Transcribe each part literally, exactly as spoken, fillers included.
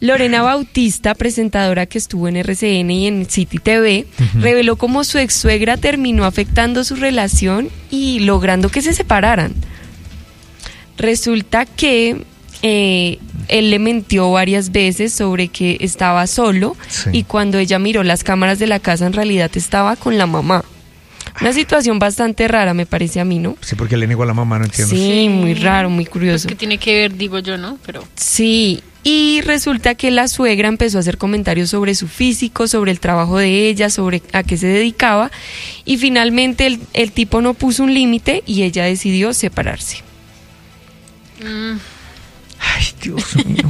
Lorena Bautista, presentadora que estuvo en R C N y en City T V, uh-huh. reveló cómo su ex suegra terminó afectando su relación y logrando que se separaran. Resulta que eh, él le mintió varias veces sobre que estaba solo, sí. y cuando ella miró las cámaras de la casa en realidad estaba con la mamá. Una situación bastante rara, me parece a mí, ¿no? Sí, porque le negó a la mamá, no entiendo. Sí, muy raro, muy curioso. Pues que tiene que ver, digo yo, ¿no? Pero sí, y resulta que la suegra empezó a hacer comentarios sobre su físico, sobre el trabajo de ella, sobre a qué se dedicaba, y finalmente el, el tipo no puso un límite y ella decidió separarse. Mm. Ay, Dios mío.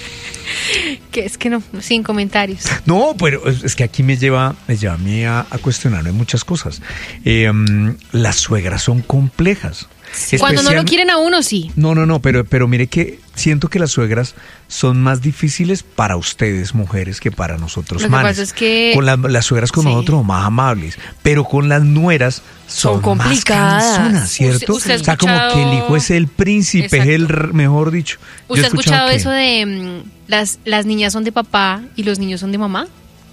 Que es que no, sin comentarios. No, pero es que aquí me lleva, me lleva a mí a, a cuestionarme muchas cosas. Eh, um, las suegras son complejas. Sí. Cuando no lo quieren a uno, sí. No, no, no, pero, pero mire que siento que las suegras son más difíciles para ustedes, mujeres, que para nosotros, Lo que manes. pasa es que... Con la, las suegras con sí. nosotros más amables, pero con las nueras son, son complicadas. Más canzonas, ¿cierto? Usted, usted o sea, escuchado... como que el hijo es el príncipe, Exacto. es el, mejor dicho. ¿Usted ha escuchado, escuchado eso de um, las, las niñas son de papá y los niños son de mamá?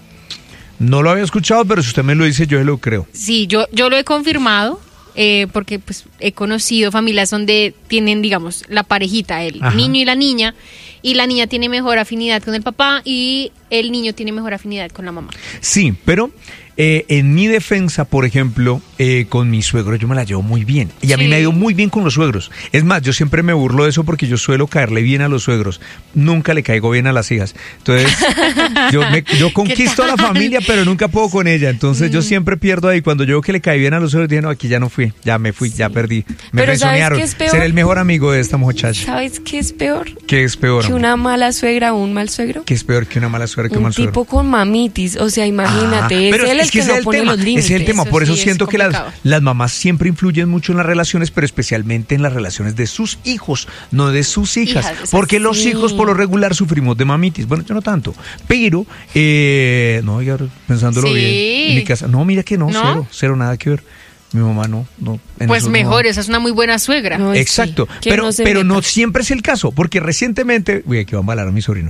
No lo había escuchado, pero si usted me lo dice, yo lo creo. Sí, yo, yo lo he confirmado. Eh, porque pues he conocido familias donde tienen, digamos, la parejita, el Ajá. niño y la niña, y la niña tiene mejor afinidad con el papá y el niño tiene mejor afinidad con la mamá. Sí, pero eh, en mi defensa, por ejemplo, eh, con mi suegro yo me la llevo muy bien. Y a sí. mí me ha ido muy bien con los suegros. Es más, yo siempre me burlo de eso porque yo suelo caerle bien a los suegros. Nunca le caigo bien a las hijas. Entonces, yo, me, yo conquisto a la familia, pero nunca puedo con ella. Entonces, mm. yo siempre pierdo ahí. Cuando yo veo que le cae bien a los suegros, dije, no, aquí ya no fui. Ya me fui, sí. ya perdí. Me pensionearon. Ser el mejor amigo de esta muchacha. ¿Sabes qué es peor? ¿Qué es peor? Que una mala suegra o un mal suegro. ¿Qué es peor que una mala suegra que un mal suegro? Un tipo con mamitis, o sea, imagínate, ah, es él el que, que no pone los límites. Ese es el tema, eso por eso sí siento que las, las mamás siempre influyen mucho en las relaciones, pero especialmente en las relaciones de sus hijos, no de sus hijas. hijas porque sí. los hijos por lo regular sufrimos de mamitis. Bueno, yo no tanto, pero, eh, no, ya pensándolo sí. bien, en mi casa, no, mira que no, ¿No? cero, cero, nada que ver. Mi mamá no, no. Pues mejor, no. esa es una muy buena suegra. No, Exacto, sí. pero, no, pero no siempre es el caso, porque recientemente, uy, aquí va a embalar a mi sobrino.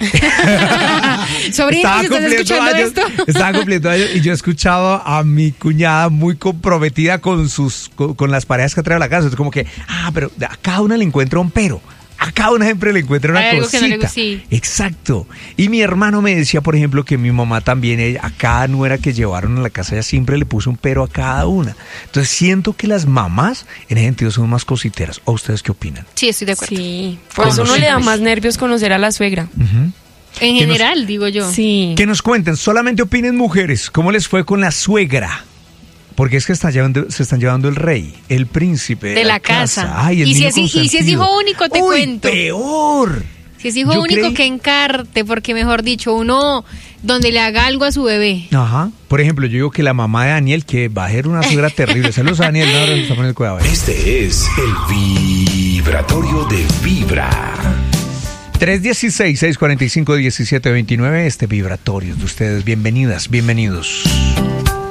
Sobrino, estaba ¿estás escuchando años, esto? Estaba cumpliendo años y yo he escuchado a mi cuñada muy comprometida con sus, con, con las parejas que trae a la casa. Es como que, ah, pero a cada una le encuentra un pero. A cada una siempre le encuentra una Hay algo cosita. Que no le, sí. Exacto. Y mi hermano me decía, por ejemplo, que mi mamá también, ella, a cada nuera que llevaron a la casa, ella siempre le puso un pero a cada una. Entonces siento que las mamás, en ese sentido, son más cositeras. ¿O ustedes qué opinan? Sí, estoy de acuerdo. Sí. Por eso uno le da más nervios conocer a la suegra. Uh-huh. En general, nos, digo yo. Sí. Que nos cuenten, solamente opinen mujeres, ¿cómo les fue con la suegra? Porque es que está llevando, se están llevando el rey, el príncipe de, de la, la casa. casa. Ay, el y, niño si es, y si es hijo único, te Uy, cuento. Peor. Si es hijo Yo único, creí... que encarte, porque mejor dicho, uno donde le haga algo a su bebé. Ajá. Por ejemplo, yo digo que la mamá de Daniel, que va a ser una suegra terrible. Saludos a Daniel, no, ahora está poniendo cuidado. Este es el vibratorio de Vibra. tres uno seis, seis cuatro cinco, uno siete dos nueve, este vibratorio de ustedes. Bienvenidas, bienvenidos.